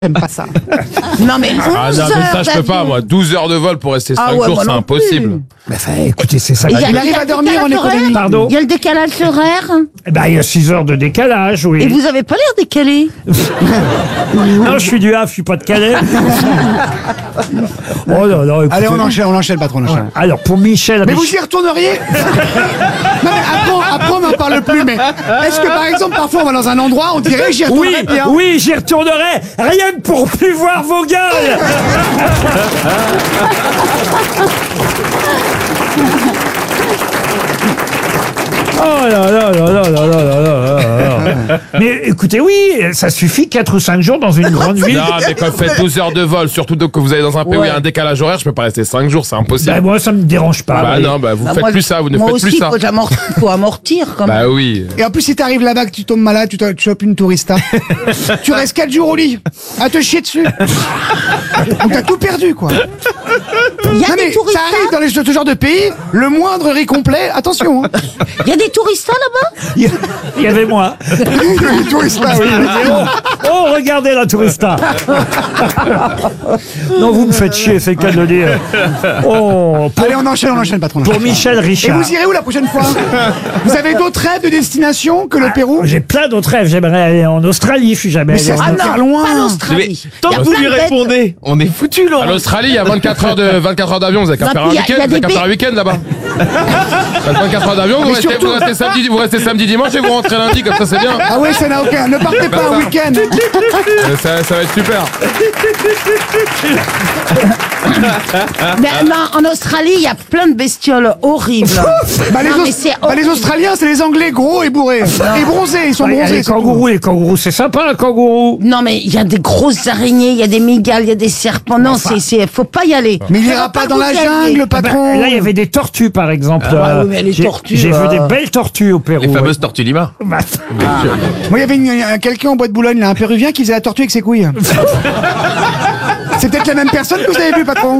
J'aime pas ça. Non mais 11 Ah non, mais ça, je peux pas, moi. 12 heures de vol pour rester 5 jours, moi c'est non impossible. Mais enfin, écoutez, c'est ça. Il Il arrive à dormir en économie. Pardon. Il y a le décalage horaire. y a 6 heures de décalage, oui. Et vous avez pas l'air décalé. Non, je suis du Havre, je suis pas de Calais. Oh là là, écoutez. Allez, on enchaîne, patron, on enchaîne. Alors, pour Michel... Mais vous y retourneriez? Non, mais après, on n'en parle plus, mais est-ce que, par exemple, parfois, on va dans un endroit, on dirait, j'y Oui, retournerais bien? oui, j'y retournerai, rien que pour plus voir vos gueules. Oh là là là là là là là là. Mais écoutez, oui, ça suffit 4 ou 5 jours dans une grande ville. Non, mais quand vous faites 12 heures de vol, surtout que vous allez dans un pays où il y a un décalage horaire, je peux pas rester 5 jours, c'est impossible. Moi, ça me dérange pas. Bah oui. non, bah vous faites moi, plus ça, vous ne moi faites aussi, plus ça. faut amortir quand même. Bah oui. Et en plus, si t'arrives là-bas, que tu tombes malade, tu chopes une tourista. Tu restes 4 jours au lit, à te chier dessus. Donc t'as tout perdu, quoi. Il y a Non, des mais touristes. ça arrive dans ce genre de pays, le moindre riz complet, attention, hein. Il y a des touristes là-bas. Il y avait moi. Les touristas, oui. Oh, regardez la tourista. Non, vous me faites chier, c'est le cas de le dire. Oh, Allez, on enchaîne, patron. pour Michel Et Richard. vous irez où la prochaine fois? Vous avez d'autres rêves de destination que le Pérou? J'ai plein d'autres rêves. J'aimerais aller en Australie. Je suis jamais allé c'est en ah Australie. non, loin. Pas l'Australie. Tant Il y a que vous plein lui de bêtes. répondez, on est foutu, À Laurent. l'Australie, il y a 24 heures d'avion, vous avez qu'à Non, faire puis un il y a week-end, vous avez des qu'à faire un week-end là-bas. 24 heures d'avion, vous restez samedi, dimanche et vous rentrez lundi, comme ça c'est bien. Ah oui, ça n'a aucun. Ne partez pas un week-end. Ça va être super. Mais non, en Australie, il y a plein de bestioles horribles. Bah, Non, mais c'est les Australiens, c'est les Anglais gros et bourrés. Et bronzés, ils sont Il y a bronzés. les c'est tout. kangourous, c'est sympa, un kangourou. Non, mais il y a des grosses araignées, il y a des migales, il y a des serpents. Non, faut pas y aller. Mais il Ça ira va pas dans la vous gaver. jungle, Bah, patron. là, il y avait des tortues, par exemple. oui, mais les tortues, J'ai vu des belles tortues au Pérou. Les fameuses tortues Lima. Bah, Moi, il y avait quelqu'un en bois de Boulogne, là, un Péruvien qui faisait la tortue avec ses couilles. C'est peut-être la même personne que vous avez vu, patron.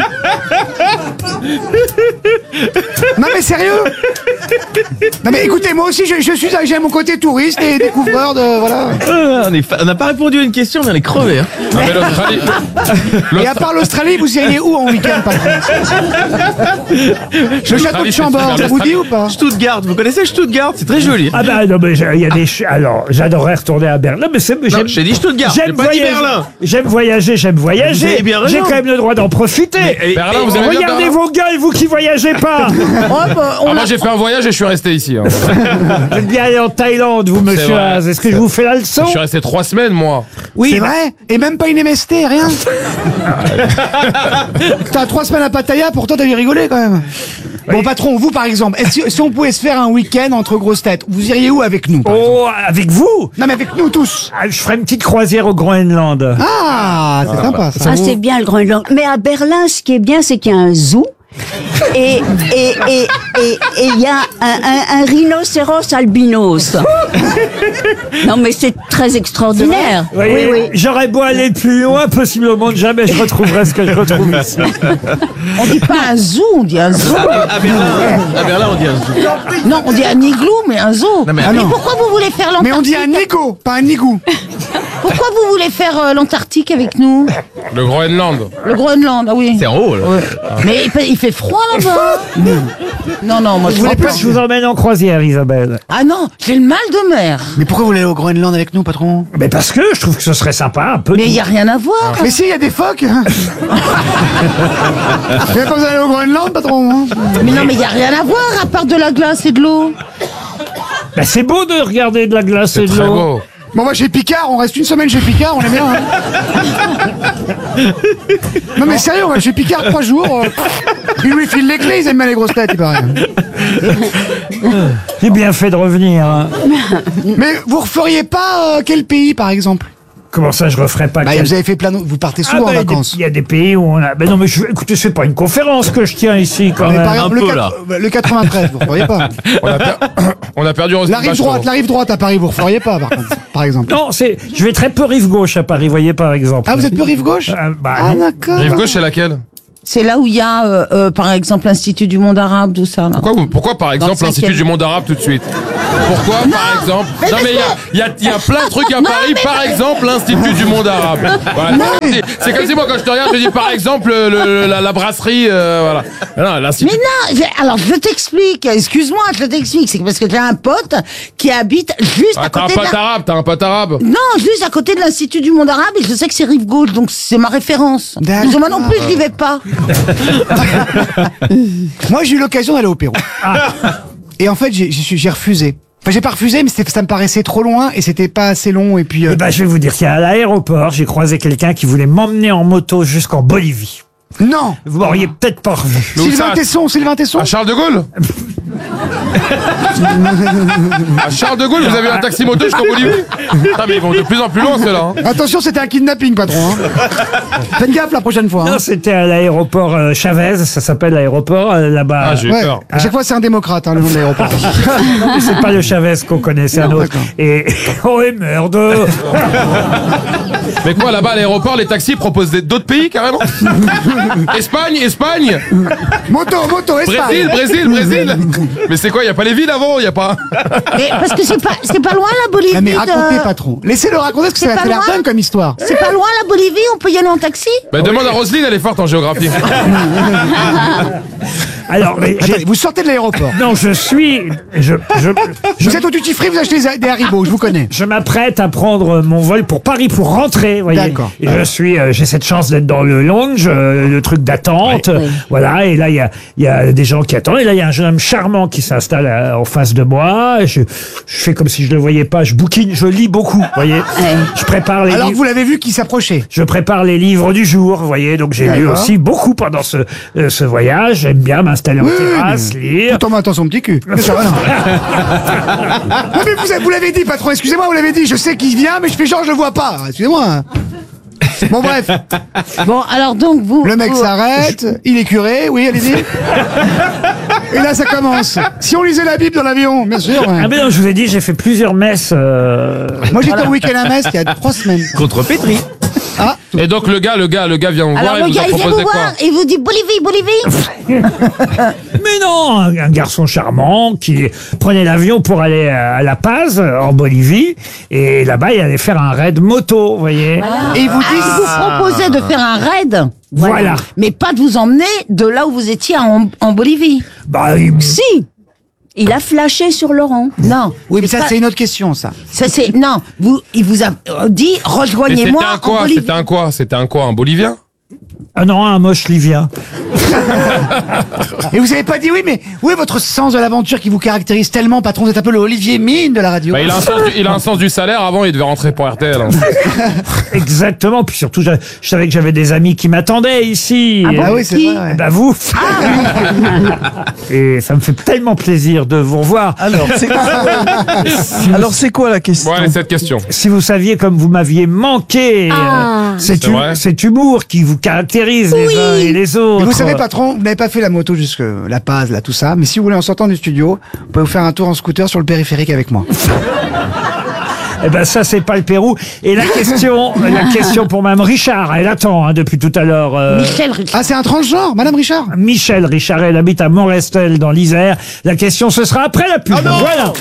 Non mais sérieux. Non mais écoutez, moi aussi j'ai mon côté touriste et découvreur de voilà. On n'a pas répondu à une question, mais on est crevé. Hein. Non, mais l'Australie. Et à part l'Australie, vous iriez où en week-end, patron? Le château de Chambord, ça vous dit ou pas? Stuttgart, vous connaissez Stuttgart? C'est très joli. ah bah non, mais il y a des... Alors, j'adorerais retourner à Berlin, mais c'est... Non, j'ai dit Stuttgart, j'ai pas dit Berlin. J'aime voyager, Vous avez bien raison. J'ai quand même le droit d'en profiter. Berlin, vous aimez bien Regardez Berlin? vos gueules, vous qui voyagez pas. Moi j'ai fait un voyage et je suis resté ici. Hein. Vous êtes bien allé en Thaïlande, vous, monsieur vrai. Haas. Est-ce que je vous fais la leçon? Je suis resté 3 semaines moi. Oui, C'est vrai? Et même pas une MST, rien? T'as 3 semaines à Pattaya, pourtant t'as dû rigoler quand même. Bon patron, vous par exemple, si on pouvait se faire un week-end entre grosses têtes, vous iriez où avec nous par exemple? Oh, avec vous? Non mais avec nous tous. Ah, je ferai une petite croisière au Groenland. Ah, c'est sympa ça. Ah, c'est bien le Groenland. Mais à Berlin, ce qui est bien, c'est qu'il y a un zoo. Et il y a un rhinocéros albinos. Non, mais c'est très extraordinaire. Vous voyez, Oui. j'aurais beau aller plus loin, possiblement jamais je retrouverai ce que je retrouve ici. On dit pas un zoo, on dit un zoo. À Berlin, on dit un zoo. Non, on dit un igloo, mais un zoo. Non, mais- mais Ah non. pourquoi vous voulez faire Mais on l'Antarctique? dit un égo, pas un égout. Pourquoi vous voulez faire l'Antarctique avec nous? Le Groenland. Le Groenland, ah oui. C'est en haut, là. Mais il fait froid là-bas. Non, moi je Vous voulez crois pas pas. que je vous emmène en croisière, Isabelle? Ah non, j'ai le mal de mer. Mais pourquoi vous voulez aller au Groenland avec nous, patron? Mais parce que je trouve que ce serait sympa, un peu. Mais il y a rien à voir. Mais si, il y a des phoques. Mais quand vous allez au Groenland, patron. Hein. Mais non, mais il y a rien à voir à part de la glace et de l'eau. Bah, c'est beau de regarder de la glace et de Très l'eau. beau. Bon, moi, chez Picard, on reste une semaine chez Picard, on est bien. Hein. Non, mais sérieux, on va chez Picard 3 jours. Ils lui filent les clés, ils aiment bien les grosses têtes, il paraît. J'ai bien fait de revenir. Hein. Mais vous referiez pas quel pays, par exemple? Comment ça, je referais pas Bah, quel- vous avez fait plein de... Vous partez souvent en vacances. Il y a des pays où on a... Ben non, mais écoutez, c'est pas une conférence que je tiens ici, quand Mais même. par exemple, peu, là. le 93, vous referiez pas. On a perdu Roselyne Bachelot. La rive droite à Paris, vous referiez pas, par exemple. Non, je vais très peu rive gauche à Paris, voyez, par exemple. Ah, vous êtes plus rive gauche? Bah, Ah, non. d'accord. Rive gauche c'est laquelle? C'est là où il y a, par exemple, l'Institut du monde arabe, tout ça. Là. Pourquoi par exemple, le l'Institut 5e. du monde arabe tout de suite? Pourquoi, par exemple? Non, mais il y a plein de trucs à Paris, par exemple, l'Institut du monde arabe. Voilà. C'est comme si moi, quand je te regarde, je dis par exemple, la brasserie, voilà. Non, l'Institut. Mais non, alors je t'explique, excuse-moi, je t'explique, c'est parce que j'ai un pote qui habite juste à côté T'as un pote arabe. Non, juste à côté de l'Institut du monde arabe, et je sais que c'est rive gauche, donc c'est ma référence. D'accord. Moi non plus, je n'y vais pas. Moi, j'ai eu l'occasion d'aller au Pérou. Et en fait, j'ai refusé. Enfin, j'ai pas refusé, mais ça me paraissait trop loin et c'était pas assez long. Et puis. Eh ben, je vais vous dire, à l'aéroport, j'ai croisé quelqu'un qui voulait m'emmener en moto jusqu'en Bolivie. Non. Vous m'auriez peut-être pas revu. Sylvain Tesson. À Charles de Gaulle. À Charles de Gaulle, vous avez un taxi moto jusqu'en Bolivie? Putain, mais ils vont de plus en plus loin, ceux-là. Hein. Attention, c'était un kidnapping, patron. Hein. Faites gaffe la prochaine fois. Non, Hein. c'était à l'aéroport Chavez, ça s'appelle l'aéroport là-bas. Ah, j'ai eu peur. À chaque fois, c'est un démocrate, hein, le nom de l'aéroport. Non, mais c'est pas le Chavez qu'on connaît, c'est un Non, autre. d'accord. Et oh et merde. Mais quoi, là-bas, à l'aéroport, les taxis proposent d'autres pays, carrément? Espagne. Moto, Espagne. Brésil. Mais c'est quoi, y a pas les villes avant? Y a pas. Mais parce que c'est pas loin la Bolivie. Ah, mais racontez, patron. Laissez-le raconter parce que ça C'est a pas l'air loin. dingue comme histoire. C'est pas loin la Bolivie, on peut y aller en taxi. Bah, demande à Roselyne, elle est forte en géographie. Alors, mais Attendez, vous sortez de l'aéroport. non, je Vous êtes au duty free, vous achetez des Haribo, je vous connais. Je m'apprête à prendre mon vol pour Paris pour rentrer, vous voyez. D'accord. Et j'ai cette chance d'être dans le lounge, le truc d'attente, voilà. Et là, il y a des gens qui attendent. Et là, il y a un jeune homme charmant qui s'installe en face de moi. Et je fais comme si je le voyais pas. Je bouquine, je lis beaucoup, vous voyez. Je prépare les Alors livres. vous l'avez vu qui s'approchait. Je prépare les livres du jour, vous voyez. Donc j'ai lu D'accord. aussi beaucoup pendant ce voyage. J'aime bien m'installer en terrasse, lire. Tout en mettant son petit cul. Mais ça va, non. Non, mais vous l'avez dit, patron, excusez-moi, vous l'avez dit. Je sais qu'il vient, mais je fais genre, je le vois pas. Excusez-moi. Bon, bref. Bon, alors donc vous. Le mec vous- s'arrête, il est curé, oui, allez-y. Et là, ça commence. Si on lisait la Bible dans l'avion, bien sûr. Ouais. Ah mais non, je vous ai dit, j'ai fait plusieurs messes. Moi, j'étais au week-end à Metz il y a 3 semaines. Contre Petri. Ah, Et donc, le gars vient vous Alors voir et le vous gars, a il vient proposé vous quoi? voir et vous dit Bolivie. Mais non, un garçon charmant qui prenait l'avion pour aller à La Paz, en Bolivie, et là-bas, il allait faire un raid moto, vous voyez. et il vous dit, Il vous proposait de faire un raid. Voilà. Mais pas de vous emmener de là où vous étiez en Bolivie. Bah, Si. Il a flashé sur Laurent. Non. oui, mais ça, pas- c'est une autre question, ça. Ça c'est non. Il vous a dit Et c'était rejoignez-moi un en quoi? Bolivie. C'était un quoi? Un Bolivien? ah non, un moche livien. Et vous avez pas dit oui, mais où est votre sens de l'aventure qui vous caractérise tellement, patron? Vous êtes un peu le Olivier Mine de la radio. Bah, il a un sens du salaire. Avant, il devait rentrer pour RTL. Hein. Exactement. Puis surtout, je savais que j'avais des amis qui m'attendaient ici. Ah oui, c'est Qui vrai. Ouais. Bah vous. Et ça me fait tellement plaisir de vous revoir. Alors, c'est quoi la question? Bon, allez, cette question. Si vous saviez comme vous m'aviez manqué, C'est vrai. cet humour qui vous caractérise les uns et les autres. Mais vous savez, patron, vous n'avez pas fait la moto jusque La Paz, là, tout ça. Mais si vous voulez, en sortant du studio, vous pouvez vous faire un tour en scooter sur le périphérique avec moi. Eh ben ça c'est pas le Pérou. Et la question pour Mme Richard, elle attend hein, depuis tout à l'heure. Michel Richard. Ah, c'est un transgenre, Madame Richard? Michel Richard, elle habite à Montrestel dans l'Isère. La question ce sera après la pub. Voilà.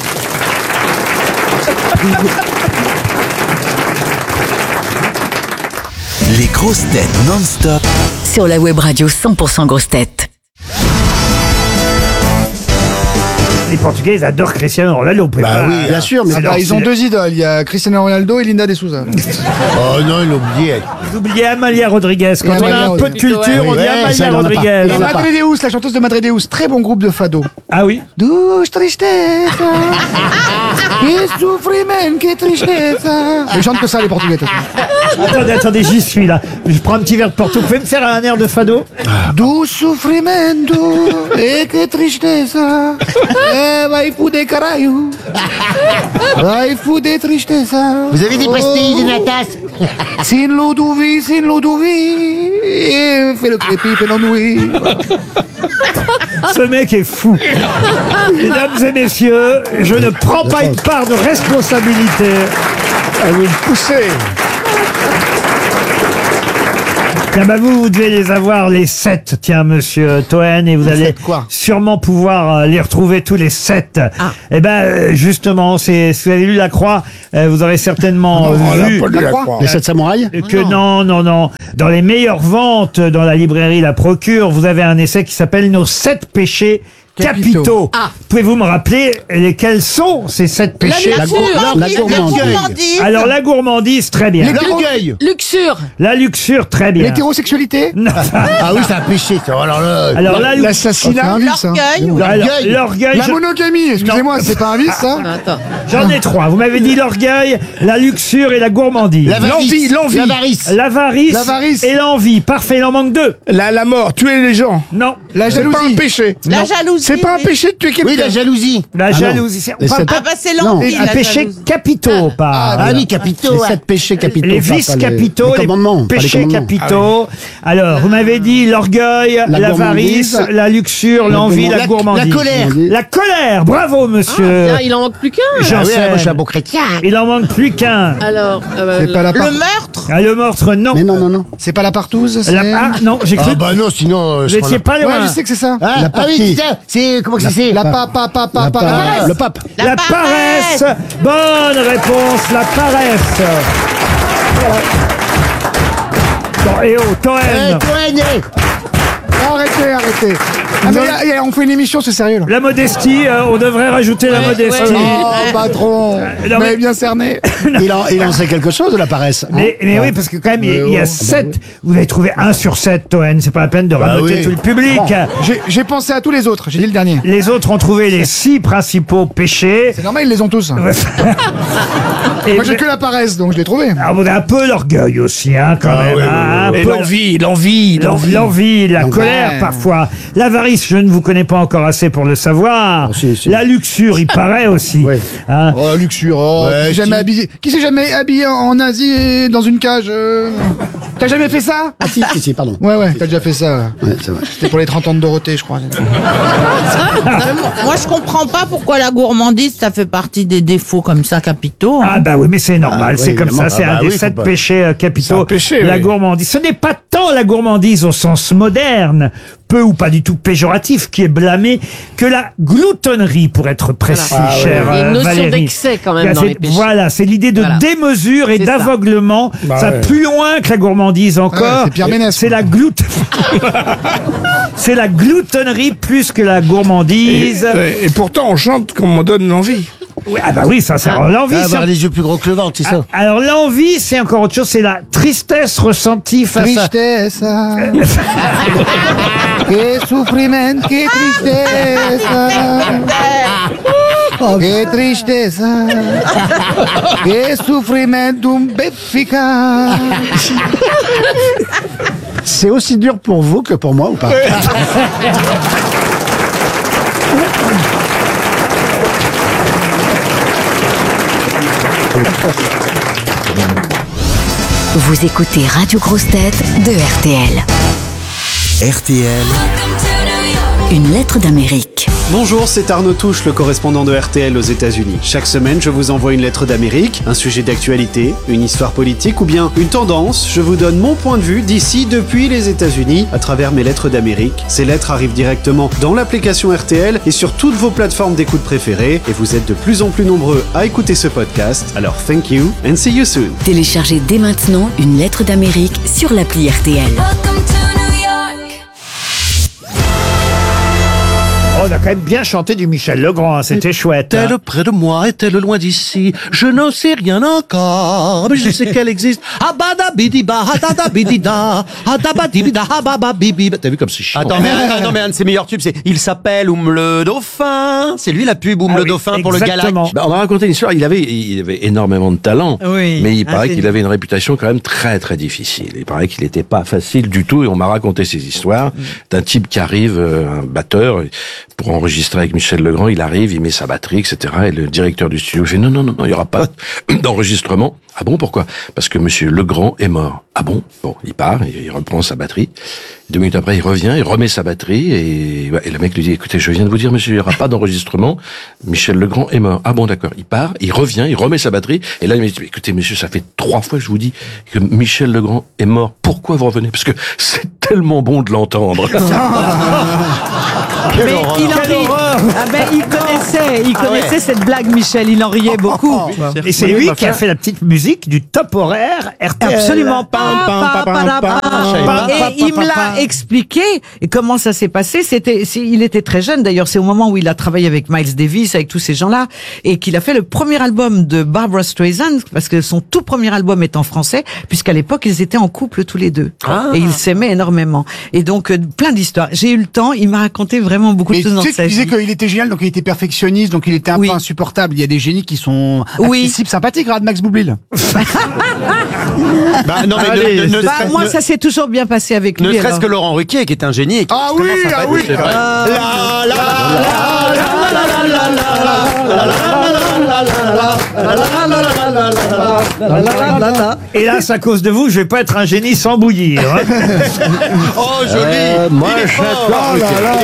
Les grosses têtes non-stop. Sur la web radio 100% grosses têtes. Les Portugais ils adorent Cristiano Ronaldo. Bah oui, Bien sûr, mais Alors, ils ont c'est- 2 idoles. Il y a Cristiano Ronaldo et Linda de Souza. Oh non, il oubliait. Vous oubliez Amalia Rodriguez. Quand on a Amalia un peu de Rodriguez. culture, on dit Ouais, Amalia ça, on en a pas. Rodriguez. Et Madre Deus, la chanteuse de Madre Deus. Très bon groupe de fado. Ah oui. Douce tristeza, que sufriment, que tristeza. Ils chantent que ça, les Portugais. de toute façon. Attendez, j'y suis là. Je prends un petit verre de Porto. Vous pouvez me faire un air de fado? Douce sufrimento, e que tristeza. Vai fuder caralho. Vai fuder tristeza. Vous avez des pastilles de la tasse. Sin Ludovic, et fais le crépi, fais l'ennui. Ce mec est fou. Mesdames et messieurs, je ne prends pas une part de responsabilité. Elle veut me pousser. Tiens, bah vous devez les avoir les 7, tiens, monsieur Toen, et vous allez quoi sûrement pouvoir les retrouver tous les 7. Eh ben, justement, si vous avez lu La Croix, vous aurez certainement vu Les 7 samouraïs que non. Dans les meilleures ventes dans la librairie La Procure, vous avez un essai qui s'appelle Nos 7 péchés capitaux. Pouvez-vous me rappeler lesquels sont ces 7 péchés? La gourmandise. Alors, la gourmandise, très bien. L'orgueil. Luxure. La luxure, très bien. L'hétérosexualité. Non. Ah oui, c'est un péché, ça. Alors là, Alors, L'assassinat. l'orgueil, La monogamie, excusez-moi, c'est pas un vice, ça? j'en ai 3. Vous m'avez dit l'orgueil, la luxure et la gourmandise. l'avarice. L'avarice et l'envie. Parfait, il en manque 2. La mort, tuer les gens. Non. La C'est pas un jalousie. péché. La jalousie. C'est pas un péché de tuer quelqu'un. Oui, la jalousie. La jalousie. C'est Les on parle sept- pas Ah bah c'est l'envie. un la péché jalousie. capitaux, pas. Ah oui, capitaux. Les 7 péchés capitaux. Les pas vices les- capitaux, les commandements, pas les péchés commandements. capitaux. Alors, vous m'avez dit l'orgueil, La l'avarice, gourmandise. la luxure, l'envie, la gourmandise. La colère. La colère, bravo monsieur. Tiens, il en manque plus qu'un. Ah oui, Janssen. moi je suis un bon chrétien. Il en manque plus qu'un. Alors, C'est pas la le part- meurtre. Ah, le meurtre, non. Mais non. C'est pas la partouze, c'est... Non, j'ai cru. Ah bah non, sinon... Vous étiez pas loin. Ouais, je sais que c'est ça. Ah, oui, c'est ça. C'est... Comment que c'est La paresse. Le pape. La paresse. Bonne réponse, la paresse. Bon, et oh, Toen. Arrêtez. Ah, mais on fait une émission, c'est sérieux, là. La modestie, on devrait rajouter la modestie. Oh, patron. non, Vous mais- m'avez bien cerné. Il en sait quelque chose de la paresse. Mais oui, parce que quand même, il y a 7. Vous avez trouvé 1 sur 7, Toen. C'est pas la peine de rajouter oui. tout le public. J'ai pensé à tous les autres, j'ai dit le dernier. Les autres ont trouvé les 6 principaux péchés. C'est normal, ils les ont tous. Et Moi, j'ai que la paresse, donc je l'ai trouvé. alors, vous avez un peu l'orgueil aussi, hein, quand même. hein, un Et peu l'envie. l'envie, la colère Ouais. parfois. L'avarice, je ne vous connais pas encore assez pour le savoir. Si. La luxure, il paraît aussi. Oui. Hein. Oh, luxure, Ouais, jamais habillé. Qui s'est jamais habillé en Asie et dans une cage T'as jamais fait ça? Ah si, pardon. Ouais, t'as déjà fait ça. Ouais, c'est vrai. C'était pour les 30 ans de Dorothée, je crois. Moi, je comprends pas pourquoi la gourmandise, ça fait partie des défauts comme ça capitaux. Ah bah oui, mais c'est normal, Ah, c'est oui, comme ça, évidemment. c'est Ah un bah des oui, 7 faut pas- péchés capitaux. C'est un péché, la oui. gourmandise. Ce n'est pas tant la gourmandise au sens moderne, peu ou pas du tout péjoratif, qui est blâmé, que la gloutonnerie, pour être précis, Voilà. cher Il y a une notion Valérie. d'excès, quand même, Là, dans c'est- les péchés. Voilà, c'est l'idée de Voilà. démesure et C'est ça. d'aveuglement. Ça va plus loin que la gourmandise encore. Ouais, c'est Pierre Ménès, C'est quoi. la c'est la gloutonnerie plus que la gourmandise. Et pourtant, on chante qu'on me donne l'envie. Oui, ah bah oui, ça rend l'envie. ça. Avoir les yeux plus gros que le ventre, c'est ça. Alors l'envie, c'est encore autre chose, c'est la tristesse ressentie face à... Tristeza. Que sufrimiento, que tristeza. Que tristeza. Que sufrimiento eficaz. C'est aussi dur pour vous que pour moi ou pas? Vous écoutez Radio Grosse Tête de RTL. RTL, Une lettre d'Amérique. Bonjour, c'est Arnaud Touche, le correspondant de RTL aux États-Unis. Chaque semaine, je vous envoie une lettre d'Amérique, un sujet d'actualité, une histoire politique ou bien une tendance. Je vous donne mon point de vue d'ici, depuis les États-Unis, à travers mes lettres d'Amérique. Ces lettres arrivent directement dans l'application RTL et sur toutes vos plateformes d'écoute préférées. Et vous êtes de plus en plus nombreux à écouter ce podcast. Alors, thank you and see you soon. Téléchargez dès maintenant Une lettre d'Amérique sur l'appli RTL. Oh, on a quand même bien chanté du Michel Legrand, hein, c'était chouette. hein. Est-elle près de moi, est-elle loin d'ici? Je n'en sais rien encore, mais je sais qu'elle existe. Abadabidibah, hadadabidida, hadabadibida, habababibi. T'as vu comme c'est chiant? Attends, mais un de ses meilleurs tubes, c'est Il s'appelle Oum le Dauphin. C'est lui la pub Oum Ah le oui, Dauphin pour le exactement. Galac. Bah, on m'a raconté une histoire. Il avait énormément de talent, Oui. mais il paraît c'est qu'il avait une réputation quand même très très difficile. Il paraît qu'il n'était pas facile du tout. Et on m'a raconté ces histoires d'un type qui arrive, un batteur, pour enregistrer avec Michel Legrand. Il arrive, il met sa batterie, etc. Et le directeur du studio fait non, il y aura pas d'enregistrement Ah bon, pourquoi? Parce que monsieur Legrand est mort. Ah bon? Bon, il part, il reprend sa batterie. 2 minutes après, il revient, il remet sa batterie et le mec lui dit, écoutez, je viens de vous dire, monsieur, il n'y aura pas d'enregistrement. Michel Legrand est mort. Ah bon, d'accord. Il part, il revient, il remet sa batterie et là, il me dit, écoutez, monsieur, ça fait 3 fois que je vous dis que Michel Legrand est mort. Pourquoi vous revenez? Parce que c'est tellement bon de l'entendre. Mais il connaissait cette blague, Michel, il en riait beaucoup. Et c'est lui qui a fait la petite musique du top horaire RTL. Absolument. Et il me l'a expliqué. Et comment ça s'est passé? Il était très jeune d'ailleurs. C'est au moment où il a travaillé avec Miles Davis, avec tous ces gens-là, et qu'il a fait le premier album de Barbra Streisand, parce que son tout premier album est en français, puisqu'à l'époque ils étaient en couple tous les deux. Et ils s'aimaient énormément. Et donc plein d'histoires. J'ai eu le temps. Il m'a raconté vraiment beaucoup de choses dans sa vie. Tu disais qu'il était génial, donc il était perfectionniste, donc il était un peu insupportable. Il y a des génies qui sont accessibles, sympathiques. Regarde Max Boublil. Moi, ça s'est toujours bien passé avec lui. Ne serait-ce que Laurent Ruquier, qui est un génie. Ah oui, ah oui. Hélas, à cause de vous, je vais pas être un génie sans bouillir. Oh, joli. Moi, j'adore.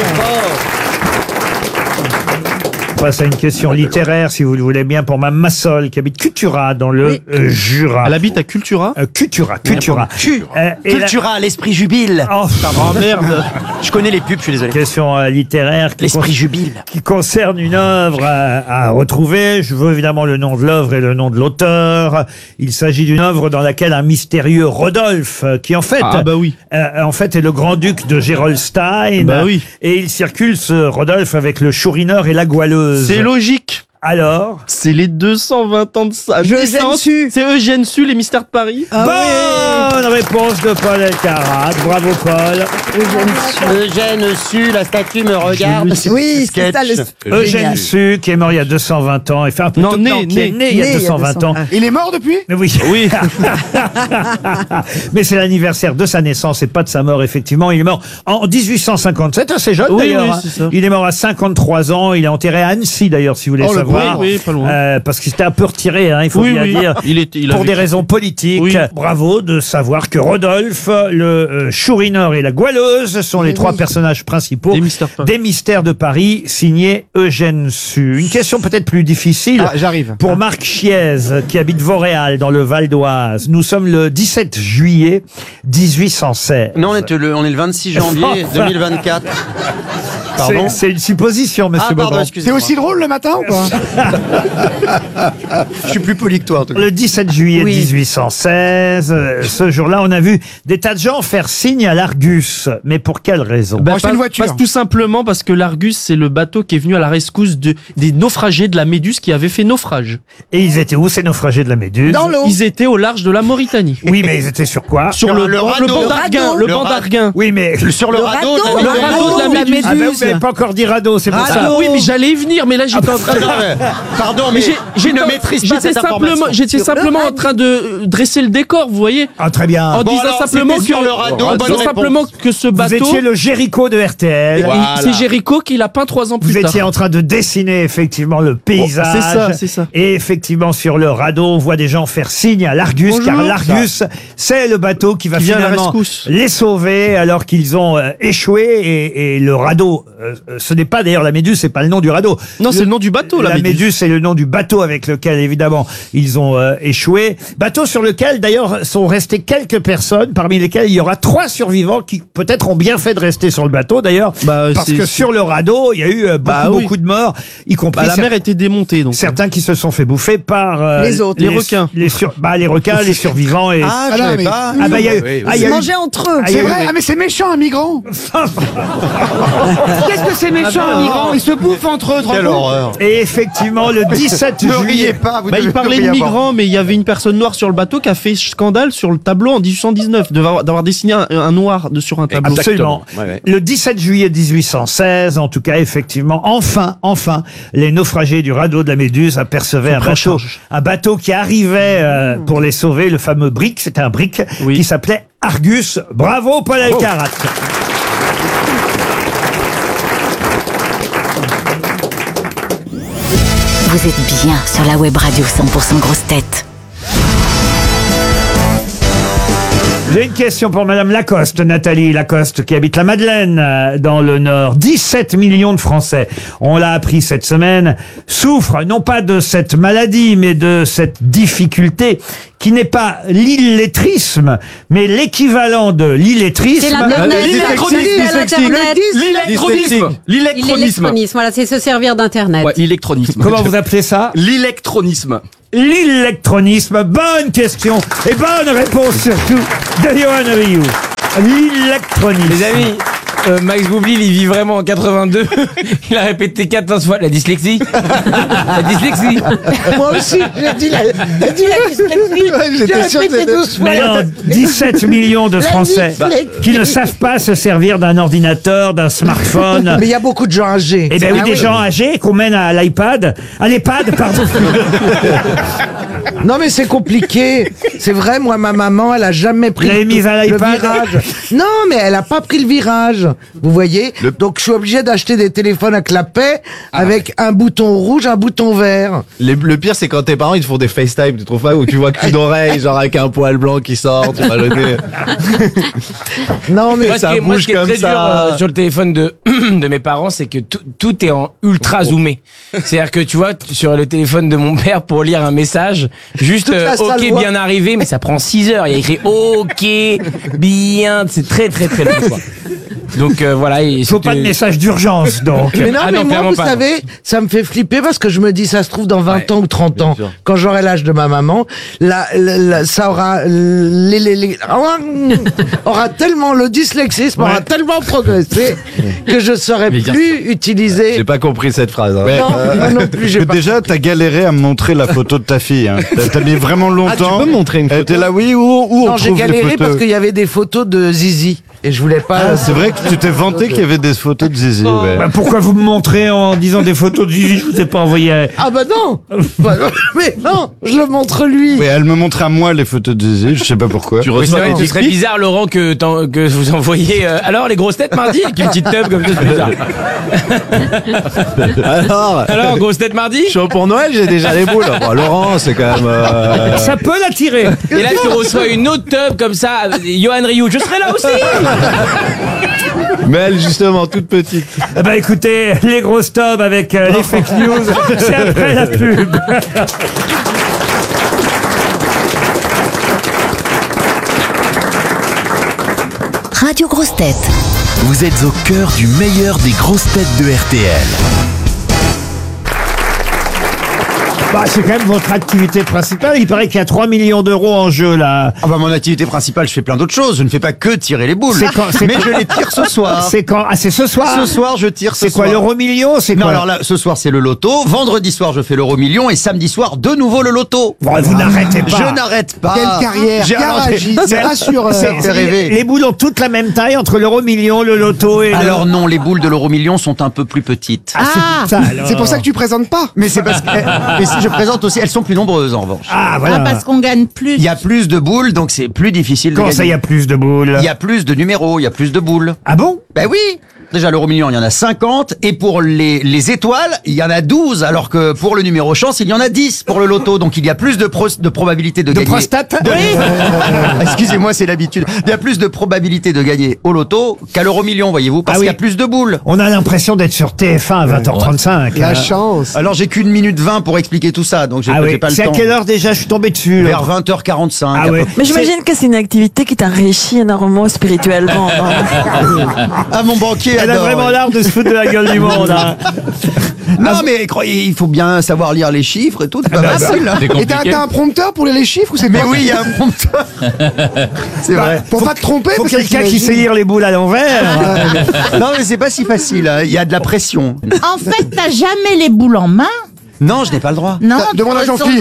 On passe à une question littéraire, si vous le voulez bien, pour Mme Massol, qui habite Cultura, dans le Jura. Elle habite à Cultura? Cultura. Cultura, l'esprit jubile. Oh, merde. Je connais les pubs, je suis désolé. Question littéraire. L'esprit jubile. Qui concerne une œuvre à retrouver. Je veux évidemment le nom de l'œuvre et le nom de l'auteur. Il s'agit d'une œuvre dans laquelle un mystérieux Rodolphe, qui en fait, en fait est le grand-duc de Gerolstein. Et il circule, ce Rodolphe, avec le chourineur et la goualeuse. C'est logique. Alors? C'est les 220 ans de sa naissance. C'est Eugène Sue, les mystères de Paris. Bonne réponse de Paul Elkarat. Bravo Paul. Eugène Sue, la statue me regarde. Oui, c'est ça le... Eugène Sue, qui est mort il y a 220 ans. Enfin, plutôt né il y a 220 ans. Il est mort depuis? Oui. Mais c'est l'anniversaire de sa naissance et pas de sa mort, effectivement. Il est mort en 1857, assez jeune d'ailleurs. Il est mort à 53 ans. Il est enterré à Annecy d'ailleurs, si vous voulez savoir. Oui, pas loin. Parce qu'il s'était un peu retiré, il faut bien dire, pour des raisons politiques. Bravo de savoir que Rodolphe, le chourineur et la goualeuse sont les 3 personnages principaux des mystères de Paris, signé Eugène Sue. Une question peut-être plus difficile pour Marc Chiez, qui habite Vauréal, dans le Val d'Oise. Nous sommes le 17 juillet 1816. Non, on est le 26 janvier 2024. Pardon? C'est une supposition, monsieur Beaugrand. C'est aussi drôle le matin ou pas? Je suis plus poli que toi, en tout cas. Le 17 juillet 1816, ce jour-là, on a vu des tas de gens faire signe à l'Argus. Mais pour quelle raison? Tout simplement parce que l'Argus, c'est le bateau qui est venu à la rescousse des naufragés de la Méduse qui avaient fait naufrage. Et ils étaient où, ces naufragés de la Méduse? Dans l'eau. Ils étaient au large de la Mauritanie. Oui, mais ils étaient sur quoi? Sur le banc d'Arguin. Le banc d'Arguin. Oui, mais... Sur le radeau de la Méduse. Ah ben, vous n'avez pas encore dit radeau, c'est pour ça. Oui, mais j'allais y venir, mais là, j'étais en train de... Pardon, mais je ne maîtrise pas cette information. J'étais simplement en train de dresser le décor, vous voyez. Ah, très bien. En disant simplement que ce bateau... Vous étiez le Géricault de RTL. Voilà. C'est Géricault qui l'a peint 3 ans plus tard. Vous étiez en train de dessiner effectivement le paysage. C'est ça. Et effectivement, sur le radeau, on voit des gens faire signe à l'Argus, car l'Argus, c'est le bateau qui va finalement les sauver alors qu'ils ont échoué. Et le radeau, ce n'est pas d'ailleurs la Méduse, c'est pas le nom du radeau. Non, c'est le nom du bateau, la Méduse, c'est le nom du bateau avec lequel, évidemment, ils ont échoué. Bateau sur lequel, d'ailleurs, sont restées quelques personnes, parmi lesquelles il y aura 3 survivants qui, peut-être, ont bien fait de rester sur le bateau, d'ailleurs. Parce que sur le radeau, il y a eu beaucoup de morts, y compris... la mer était démontée, donc. Certains qui se sont fait bouffer par... les autres. Les requins. Les requins, les survivants et... je sais pas. Ils se mangeaient entre eux. C'est vrai. Ah, mais c'est méchant, un migrant. Qu'est-ce que c'est méchant, un migrant? Ils se bouffent entre eux. Quelle horreur. Et effectivement, le 17 Ne juillet... riez pas, il parlait de migrants, mais il y avait une personne noire sur le bateau qui a fait scandale sur le tableau en 1819, d'avoir dessiné un noir sur un tableau. Absolument. Le 17 juillet 1816, en tout cas, effectivement, enfin, les naufragés du radeau de la Méduse apercevaient un bateau qui arrivait pour les sauver, le fameux brick, c'était un brick qui s'appelait Argus. Bravo, Paul Elkarat. Vous êtes bien sur la web radio 100% Grosses Têtes. J'ai une question pour Madame Lacoste, Nathalie Lacoste, qui habite la Madeleine, dans le Nord. 17 millions de Français, on l'a appris cette semaine, souffrent non pas de cette maladie, mais de cette difficulté qui n'est pas l'illettrisme, mais l'équivalent de l'illettrisme. C'est l'Internet. L'électronisme. Voilà, c'est se servir d'Internet. Ouais, l'électronisme. Comment vous appelez ça? L'électronisme. L'électronisme. Bonne question et bonne réponse surtout de Johan Rioux. L'électronisme. Les amis, Max Boublil, il vit vraiment en 82. Il a répété 14 fois la dyslexie. La dyslexie. Moi aussi, j'ai dit la dyslexie. J'étais sûr que c'était doucement. Mais non, 17 millions de Français qui ne savent pas se servir d'un ordinateur, d'un smartphone. Mais il y a beaucoup de gens âgés. Eh bien oui, des gens âgés qu'on mène à l'EHPAD, pardon. Non mais c'est compliqué. C'est vrai, moi ma maman, elle a jamais pris le virage. Non, mais elle a pas pris le virage. Vous voyez. Donc je suis obligé d'acheter des téléphones à clapet avec un bouton rouge, un bouton vert. Le pire, c'est quand tes parents ils te font des FaceTime, tu trouves pas, où tu vois que d'oreille, genre avec un poil blanc qui sort, tu vas jeter. Non mais ce qui est très dur sur le téléphone de mes parents, c'est que tout est en ultra zoomé. C'est-à-dire que tu vois, sur le téléphone de mon père, pour lire un message, juste ok, bien arrivé, mais ça prend 6 heures. Il y a écrit ok, bien, c'est très très très long, quoi. Donc voilà. Il faut pas de message d'urgence, donc. Mais non, mais moi, vous savez, ça me fait flipper parce que je me dis, ça se trouve dans 20 ans ou 30 ans, quand j'aurai l'âge de ma maman, ça aura aura tellement, le dyslexisme aura tellement progressé que je saurais plus utiliser. J'ai pas compris cette phrase. Hein. Non, moi non plus, j'ai pas. Déjà, t'as galéré à me montrer la photo de ta fille. Hein. T'as mis vraiment longtemps. Tu peux me montrer une photo? T'es là, oui, où on Non, j'ai trouve les galéré photos? parce qu'il y avait des photos de Zizi. Et je voulais pas. Ah, c'est vrai que tu t'es vanté qu'il y avait des photos de Zizi. Ouais. Bah, pourquoi vous me montrez en disant des photos de Zizi? Je vous ai pas envoyé. Ah bah non. Mais non, je le montre lui. Oui, elle me montrait à moi les photos de Zizi, je sais pas pourquoi. Ce serait bizarre, Laurent, que vous envoyiez. Alors, les grosses têtes mardi, avec une petite teub comme ça, c'est bizarre. Alors, grosses têtes mardi. Chaud pour Noël, j'ai déjà les boules. Bon, Laurent, c'est quand même. Ça peut l'attirer. Et là, tu reçois une autre teub comme ça, Johan Rioux. Je serai là aussi. Mais elle, justement, toute petite. Bah écoutez, les grosses tubs avec les fake news, c'est après la pub. Radio Grosses Têtes. Vous êtes au cœur du meilleur des grosses têtes de RTL. Bah, c'est quand même votre activité principale. Il paraît qu'il y a 3 millions d'euros en jeu, là. Ah bah mon activité principale, je fais plein d'autres choses. Je ne fais pas que tirer les boules. Mais je les tire ce soir. C'est quand? Ah, c'est ce soir? Ce soir, je tire ce soir. C'est quoi, l'euro-million? C'est quoi? Non, alors là, ce soir, c'est le loto. Vendredi soir, je fais l'euro-million. Et samedi soir, de nouveau le loto. Bon, vous n'arrêtez pas. Je n'arrête pas. Quelle carrière, garagiste, c'est rassurant. C'est rêvé. Les boules ont toutes la même taille entre l'euro-million, le loto et Alors non, les boules de l'euro-million sont un peu plus petites. C'est pour ça que tu présentes pas. Mais c'est parce que mais si je présente aussi, elles sont plus nombreuses en revanche. Ah voilà. Ah, parce qu'on gagne plus. Il y a plus de boules, donc c'est plus difficile de Comment gagner. ça, il y a plus de boules? Il y a plus de numéros, il y a plus de boules. Ah bon? Ben oui. Déjà, l'euro-million, il y en a 50. Et pour les étoiles, il y en a 12. Alors que pour le numéro chance, il y en a 10 pour le loto. Donc il y a plus de probabilité de gagner. Prostate? Oui. Excusez-moi, c'est l'habitude. Il y a plus de probabilité de gagner au loto qu'à l'euro-million, voyez-vous. Parce qu'il y a plus de boules. On a l'impression d'être sur TF1 à 20h35. La chance. Alors j'ai qu'une minute 20 pour expliquer tout ça. Donc j'ai pas le temps. C'est à quelle heure déjà? Je suis tombé dessus. Vers 20h45. Ah oui. Mais j'imagine que c'est une activité qui t'enrichit énormément spirituellement. Ah, mon banquier Elle adore. a vraiment l'art de se foutre de la gueule du monde. Hein. Non, mais croyez, il faut bien savoir lire les chiffres et tout. C'est pas facile. Et t'as un prompteur pour les chiffres ou c'est Mais pas oui, il y a un prompteur. C'est vrai. Pour pas te tromper. Faut parce que quelqu'un qui t'imagines- sait lire les boules à l'envers. Non, mais c'est pas si facile. Hein. Il y a de la pression. En fait, t'as jamais les boules en main. Non, je n'ai pas le droit. Non. Demande à Jean-Philippe.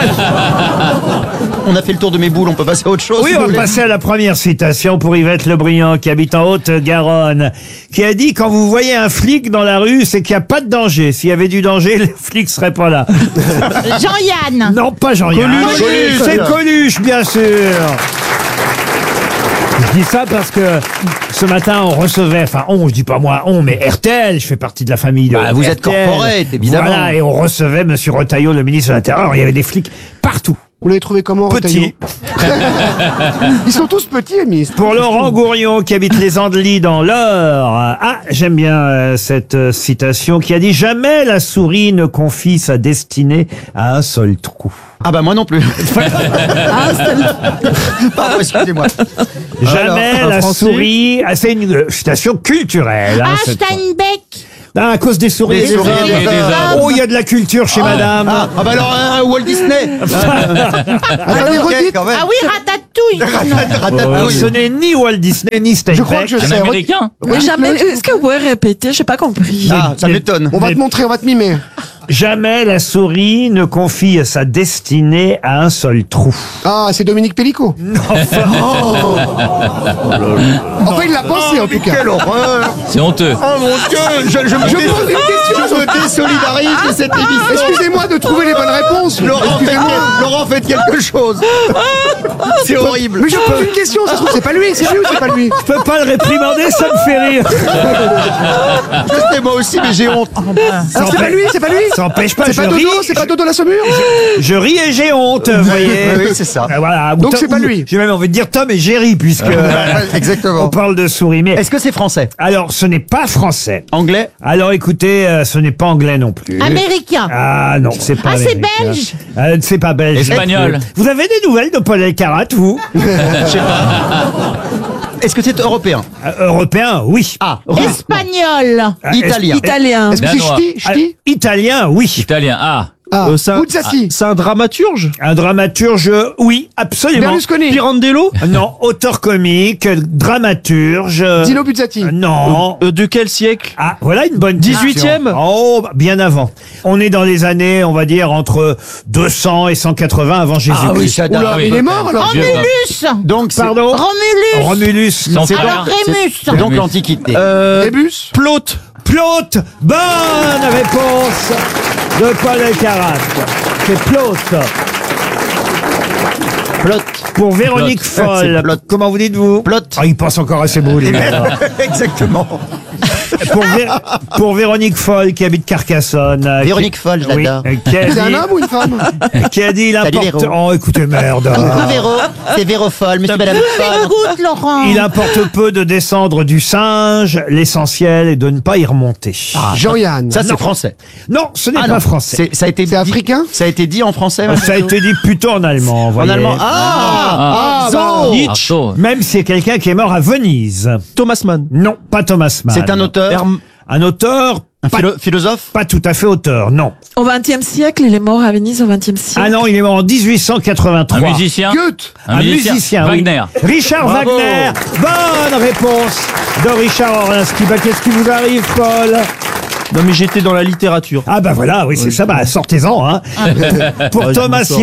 On a fait le tour de mes boules, on peut passer à autre chose. Oui, si vous on va voulez. passer à la première citation pour Yvette Le Briand, qui habite en Haute-Garonne, qui a dit: quand vous voyez un flic dans la rue, c'est qu'il n'y a pas de danger. S'il y avait du danger, les flics seraient pas là. Jean-Yann. Non, pas Jean-Yann. Coluche. C'est Coluche, bien sûr. Je dis ça parce que ce matin, on recevait, enfin je dis pas moi, mais RTL, je fais partie de la famille de Bah, vous êtes RTL. corporate, évidemment. Voilà, et on recevait Monsieur Retailleau, le ministre de l'Intérieur. Il y avait des flics partout. Vous l'avez trouvé comment, Petit. Ils sont tous petits, les ministres. Pour Laurent Gourion, qui habite les Andelys dans l'Eure. Ah, j'aime bien cette citation qui a dit « Jamais la souris ne confie sa destinée à un seul trou ». Ah bah moi non plus. Pardon, excusez-moi. Jamais Alors, un la Français souris... Ah, c'est une citation culturelle. hein, cette fois. Steinbeck. Ah, à cause des souris. Des souris, des hommes. Oh, il y a de la culture chez madame. Ah bah alors Walt Disney. Attendez, redites. quand même. Ah oui, Ratatouille. Oh, ce n'est ni Walt Disney, ni Steinbeck. Je crois que je Un sais. américain. Oui, jamais. Est-ce que vous pouvez répéter? J'ai pas compris. Ah, ça m'étonne. On va te montrer, on va te mimer. Jamais la souris ne confie sa destinée à un seul trou. Ah, c'est Dominique Pellicot. Enfin, il l'a pensé, en tout cas. Quelle horreur. C'est honteux. Oh mon Dieu, je me désolidarise de cette émission. Excusez-moi de trouver les bonnes réponses. Laurent, faites quelque chose. C'est horrible. Mais je pose une question, ça se trouve, c'est pas lui. C'est lui ou c'est pas lui? Je peux pas le réprimander, ça me fait rire. Je sais, moi aussi, mais j'ai honte. Alors, c'est pas lui, c'est pas lui. Ça n'empêche pas, C'est je pas ris. Dodo, c'est pas Dodo la Saumure. Je ris et j'ai honte, vous voyez. Oui, c'est ça. Voilà. Donc Ou c'est pas ou- lui. J'ai même envie de dire Tom et Jerry, puisque Exactement. on parle de souris. Mais Est-ce que c'est français? alors, ce n'est pas français. Anglais? Alors, écoutez, ce n'est pas anglais non plus. Américain. Ah non, c'est pas. Ah, c'est américain. belge. C'est pas belge. Espagnol. Vous avez des nouvelles de Paul Elkarat, vous Je sais pas. Est-ce que c'est européen? Européen, oui. Ah, Espagnol. italien. Italien. Est-ce que c'est Danois. Ch'ti? Italien, oui. Italien. Ah. Ah, C'est un- Buzzati. c'est un dramaturge? Un dramaturge, oui, absolument. Berlusconi. Pirandello? Non, auteur comique, dramaturge. Dino Buzzati. Non. De quel siècle? Ah, voilà une bonne 18e? question. Oh, bien avant. On est dans les années, on va dire, entre 200 et 180 avant Jésus-Christ. Ah oui, ça date. Oula, oui. il est mort alors. Romulus. Donc, c'est Pardon Romulus. Romulus. Son C'est frère. Alors Rémus. c'est donc l'Antiquité. Débus. Plaute. Plaute. Bonne réponse de Paul Elkarat. C'est Plaute. Plot. Pour Véronique Plaute. Foll. C'est Plaute. Comment vous dites-vous Plaute. Ah, il pense encore à ses boules. Exactement. Pour Véronique Foll qui habite Carcassonne. Véronique Foll, Oui, j'adore. qui a C'est un dit- homme ou une femme? qui a dit il Salut, importe. Véro. Oh, écoutez, merde. Coucou Véro, c'est Véro Foll, monsieur madame Foll. Écoute, Laurent. Il importe peu de descendre du singe. L'essentiel est de ne pas y remonter. Jean-Yann. Ça, c'est Non. français. Non, ce n'est Ah pas non, français. ça a été C'est africain? Ça a été dit en français. Ça a été dit plutôt en allemand. En voyez. allemand. Ah, Zo. Nietzsche. Même si c'est quelqu'un qui est mort à Venise. Thomas Mann. Non, pas Thomas Mann. C'est un auteur. Un auteur. Un pas, philosophe. pas tout à fait auteur, non. Au XXe siècle, il est mort à Venise au XXe siècle. Ah non, il est mort en 1883. Un musicien. Goethe. Un musicien, oui. Wagner. Richard Bravo. Wagner. Bonne réponse de Richard Orlinski. Bah, qu'est-ce qui vous arrive, Paul? Non mais j'étais dans la littérature. Ah bah voilà, oui, c'est ça. Bah, sortez-en, hein. Pour Ouais, Thomas je m'en sors.